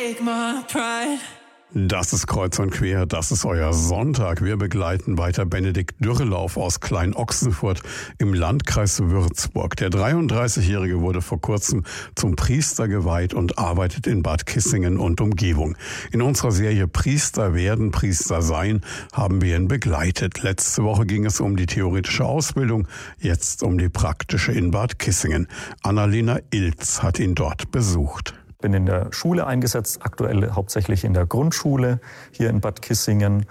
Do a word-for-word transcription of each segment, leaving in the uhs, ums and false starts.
Das ist Kreuz und Quer, das ist euer Sonntag. Wir begleiten weiter Benedikt Dürrelauf aus Klein-Ochsenfurt im Landkreis Würzburg. Der dreiunddreißigjährige wurde vor kurzem zum Priester geweiht und arbeitet in Bad Kissingen und Umgebung. In unserer Serie Priester werden, Priester sein haben wir ihn begleitet. Letzte Woche ging es um die theoretische Ausbildung, jetzt um die praktische in Bad Kissingen. Annalena Ilz hat ihn dort besucht. Ich bin in der Schule eingesetzt, aktuell hauptsächlich in der Grundschule hier in Bad Kissingen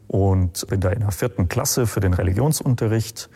und bin da in der vierten Klasse für den Religionsunterricht.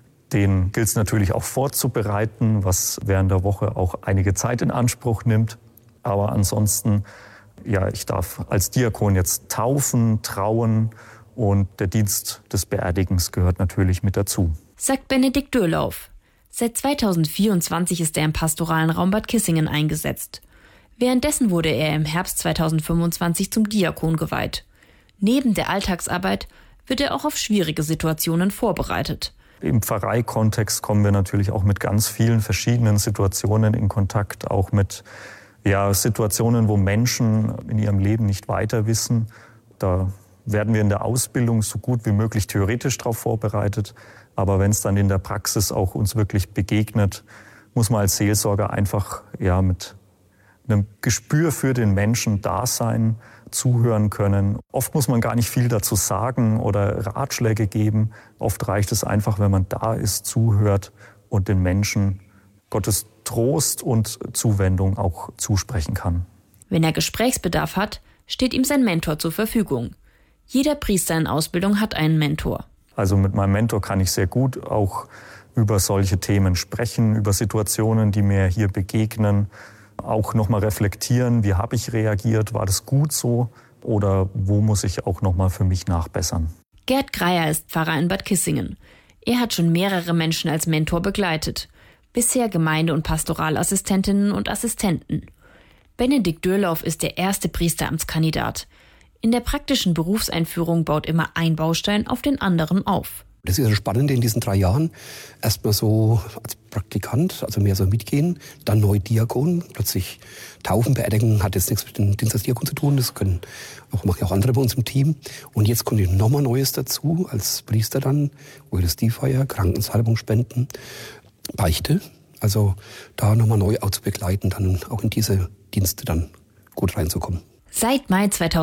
Den gilt es natürlich auch vorzubereiten, was während der Woche auch einige Zeit in Anspruch nimmt. Aber ansonsten, ja, ich darf als Diakon jetzt taufen, trauen und der Dienst des Beerdigens gehört natürlich mit dazu. Sagt Benedikt Dürrelauf. Seit zweitausendvierundzwanzig ist er im pastoralen Raum Bad Kissingen eingesetzt. Währenddessen wurde er im Herbst zweitausendfünfundzwanzig zum Diakon geweiht. Neben der Alltagsarbeit wird er auch auf schwierige Situationen vorbereitet. Im Pfarreikontext kommen wir natürlich auch mit ganz vielen verschiedenen Situationen in Kontakt, auch mit ja, Situationen, wo Menschen in ihrem Leben nicht weiter wissen. Da werden wir in der Ausbildung so gut wie möglich theoretisch darauf vorbereitet. Aber wenn es dann in der Praxis auch uns wirklich begegnet, muss man als Seelsorger einfach ja, mit einem Gespür für den Menschen da sein, zuhören können. Oft muss man gar nicht viel dazu sagen oder Ratschläge geben. Oft reicht es einfach, wenn man da ist, zuhört und den Menschen Gottes Trost und Zuwendung auch zusprechen kann. Wenn er Gesprächsbedarf hat, steht ihm sein Mentor zur Verfügung. Jeder Priester in Ausbildung hat einen Mentor. Also mit meinem Mentor kann ich sehr gut auch über solche Themen sprechen, über Situationen, die mir hier begegnen. Auch nochmal reflektieren, wie habe ich reagiert, war das gut so oder wo muss ich auch nochmal für mich nachbessern. Gerd Greier ist Pfarrer in Bad Kissingen. Er hat schon mehrere Menschen als Mentor begleitet. Bisher Gemeinde- und Pastoralassistentinnen und Assistenten. Benedikt Dürrelauf ist der erste Priesteramtskandidat. In der praktischen Berufseinführung baut immer ein Baustein auf den anderen auf. Das ist das Spannende in diesen drei Jahren. Erstmal so als Praktikant, also mehr so mitgehen, dann neu Diakon. Plötzlich Taufen, Beerdigen hat jetzt nichts mit dem Dienst als Diakon zu tun. Das können auch, machen auch andere bei uns im Team. Und jetzt kommt nochmal Neues dazu, als Priester dann, Eucharistiefeier, Krankensalbung spenden, Beichte. Also da nochmal neu auch zu begleiten, dann auch in diese Dienste dann gut reinzukommen. Seit Mai zweitausendachtzehn